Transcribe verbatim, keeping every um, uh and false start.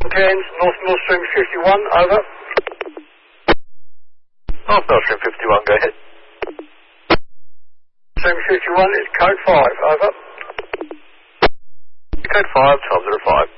Cairns, North Mill Stream fifty-one, over. North Mill Stream fifty-one, go ahead. Stream fifty-one is code five, over. Code five, twelve oh five.